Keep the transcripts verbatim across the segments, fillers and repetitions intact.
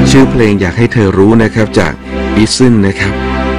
ชื่อเพลงอยากให้เธอรู้นะครับจากบิซึนนะครับ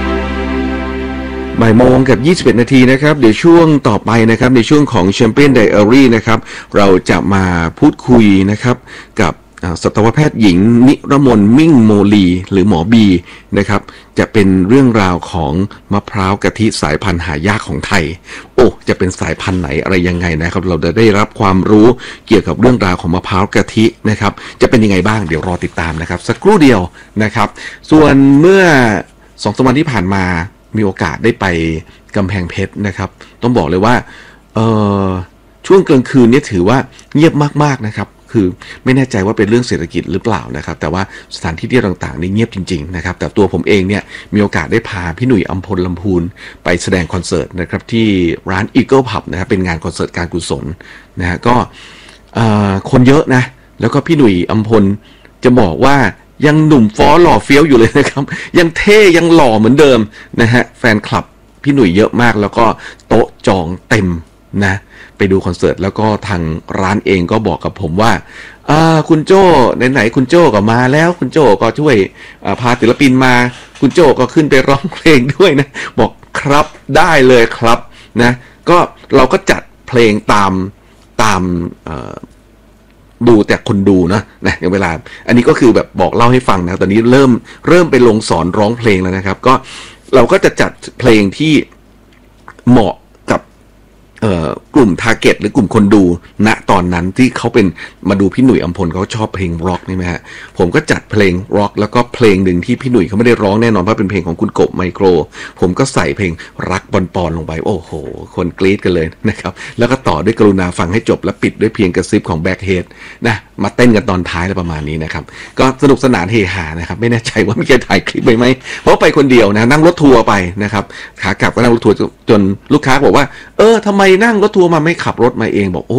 บ่ายโมงกับยี่สิบเอ็ดนาทีนะครับเดี๋ยวช่วงต่อไปนะครับในช่วงของ Champion Diary นะครับเราจะมาพูดคุยนะครับกับสัตวแพทย์หญิงนิรมนมิ่งโมลีหรือหมอบีนะครับจะเป็นเรื่องราวของมะพร้าวกะทิสายพันธุ์หายากของไทยโอ้จะเป็นสายพันธุ์ไหนอะไรยังไงนะครับเราจะได้รับความรู้เกี่ยวกับเรื่องราวของมะพร้าวกะทินะครับจะเป็นยังไงบ้างเดี๋ยวรอติดตามนะครับสักครู่เดียวนะครับส่วนเมื่อสองสามวันที่ผ่านมามีโอกาสได้ไปกำแพงเพชรนะครับต้องบอกเลยว่าเอ่อช่วงกลางคืนนี่ถือว่าเงียบมากๆนะครับคือไม่แน่ใจว่าเป็นเรื่องเศรษฐกิจหรือเปล่านะครับแต่ว่าสถานที่เที่ยวต่างๆนี่เงียบจริงๆนะครับแต่ตัวผมเองเนี่ยมีโอกาสได้พาพี่หนุ่ยอัมพลลำพูนไปแสดงคอนเสิร์ตนะครับที่ร้าน Eagle Pub นะครับเป็นงานคอนเสิร์ตการกุศลนะฮะก็คนเยอะนะแล้วก็พี่หนุ่ยอัมพลจะบอกว่ายังหนุ่มฟ้อหล่อเฟี้ยวอยู่เลยนะครับยังเท่ยังหล่อเหมือนเดิมนะฮะแฟนคลับพี่หนุ่ยเยอะมากแล้วก็โต๊ะจองเต็มนะไปดูคอนเสิร์ตแล้วก็ทางร้านเองก็บอกกับผมว่าคุณโจ้ไหนๆคุณโจ้ก็มาแล้วคุณโจ้ก็ช่วยพาศิลปินมาคุณโจ้ก็ขึ้นไปร้องเพลงด้วยนะบอกครับได้เลยครับนะก็เราก็จัดเพลงตามตามดูแต่คนดูนะนะในเวลาอันนี้ก็คือแบบบอกเล่าให้ฟังนะตอนนี้เริ่มเริ่มไปลงสอนร้องเพลงแล้วนะครับก็เราก็จะจัดเพลงที่เหมาะกับกลุ่มทาร์เก็ตหรือกลุ่มคนดูณตอนนั้นที่เขาเป็นมาดูพี่หนุ่ยอัมพลเขาชอบเพลงร็อกนี่ไหมฮะผมก็จัดเพลงร็อกแล้วก็เพลงหนึ่งที่พี่หนุ่ยเขาไม่ได้ร้องแน่นอนเพราะเป็นเพลงของคุณกบไมโครผมก็ใส่เพลงรักบอลปอนลงไปโอ้โหคนกรี๊ดกันเลยนะครับแล้วก็ต่อด้วยกรุณาฟังให้จบและปิดด้วยเพียงกระซิบของแบ็คเฮดนะมาเต้นกันตอนท้ายอะไรประมาณนี้นะครับก็สนุกสนานเฮฮานะครับไม่แน่ใจว่ามีใครถ่ายคลิปไปไหมเพราะไปคนเดียวนะนั่งรถทัวร์ไปนะครับขากลับก็นั่งรถทัวร์จนลูกค้าบอกว่าเออทำไมนั่งรถทัวร์มาไม่ขับรถมาเองบอกโอ้